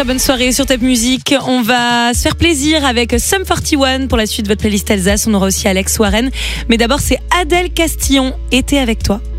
très bonne soirée sur Top Music. On va se faire plaisir avec Sum 41 pour la suite de votre playlist Alsace. On aura aussi Alex Warren. Mais d'abord, c'est Adèle Castillon, Été avec toi.